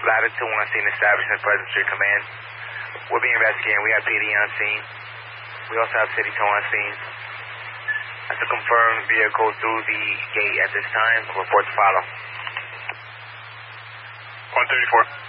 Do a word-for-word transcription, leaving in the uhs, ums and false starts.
Latitude one scene establishment, Pleasant Street Command. We'll be investigating. We have P D on scene. We also have City Tow on scene. That's a confirmed vehicle through the gate at this time. Report to follow. one thirty-four.